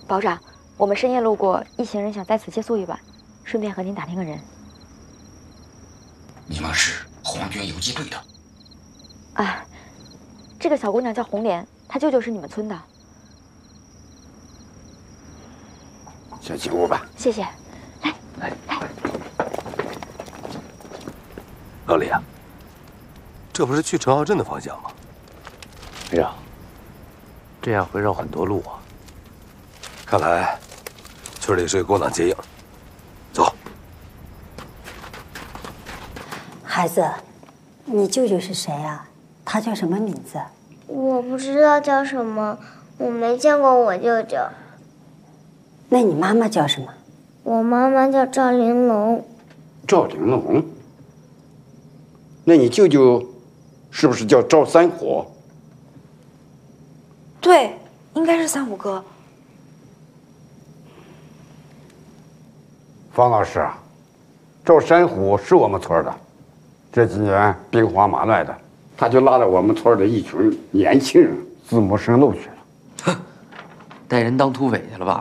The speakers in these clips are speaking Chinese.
保长，我们深夜路过，一行人想在此借宿一晚，顺便和您打听个人。 你们是红军游击队的？ 啊，这个小姑娘叫红莲，她舅舅是你们村的。 先进屋吧。 谢谢。来。 老李啊，这不是去陈浩镇的方向吗？ 哎呀，这样会绕很多路啊。 看来村里是个共党结营。走。 孩子，你舅舅是谁啊？他叫什么名字？ 我不知道叫什么，我没见过我舅舅。 那你妈妈叫什么？ 我妈妈叫赵玲珑。 赵玲珑？那你舅舅是不是叫赵三火？ 对，应该是三虎哥。 方老师啊，赵山虎是我们村的，这几年兵荒马乱的，他就拉着我们村的一群年轻人自谋生路去了。 哼，带人当土匪去了吧？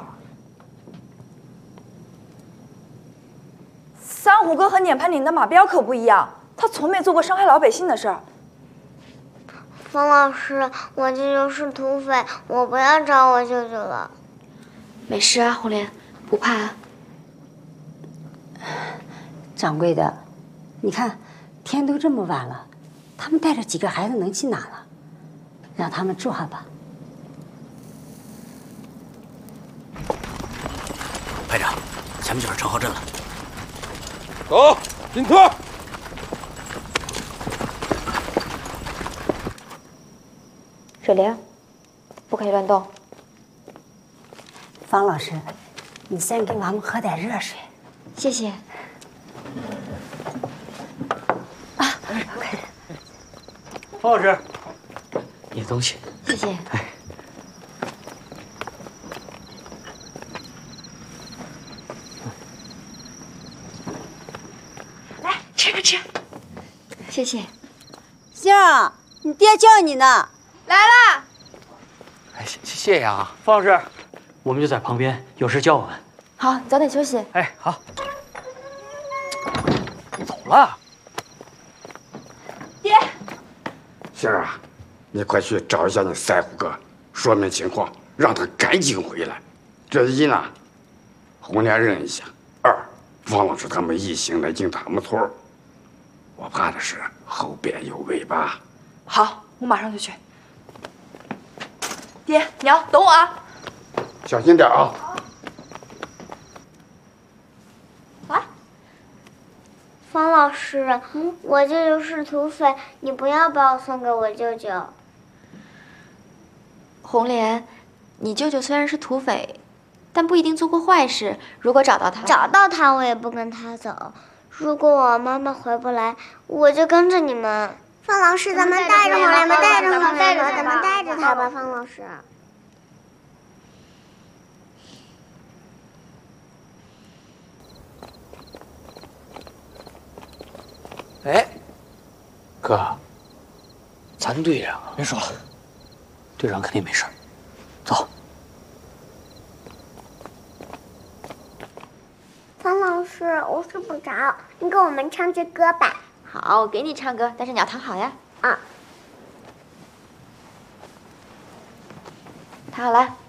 三虎哥和撵盘岭的马彪可不一样，他从没做过伤害老百姓的事儿。 方老师，我舅舅是土匪，我不要找我舅舅了。 没事啊，红莲，不怕啊。 掌柜的，你看天都这么晚了，他们带着几个孩子能去哪了？让他们住下吧。 排长，前面就是陈浩镇了。 走，进车。 水灵，不可以乱动。 方老师，你先给娃们喝点热水。 谢谢。 方老师，你的东西。 谢谢。来，吃吧吃。谢谢。 星儿，你爹叫你呢。 来啦！ 哎，谢谢啊，方老师，我们就在旁边，有事叫我们。 好，你早点休息。 哎，好。走了。 爹， 星儿啊，你快去找一下那三虎哥，说明情况，让他赶紧回来。这一呢，红莲认一下；二，方老师他们一行来进他们村儿，我怕的是后边有尾巴。 好，我马上就去。爹娘，等我啊！ 小心点啊！ 方老师，我舅舅是土匪，你不要把我送给我舅舅。 红莲，你舅舅虽然是土匪，但不一定做过坏事。如果找到他， 我也不跟他走。如果我妈妈回不来，我就跟着你们。 方老师，咱们带着红莲吧，带着红莲吧，咱们带着他吧，方老师。 哎，哥，咱队长别说了，队长肯定没事。走。 方老师，我睡不着，你给我们唱支歌吧。 好，我给你唱歌，但是你要躺好呀。 啊。 躺好了。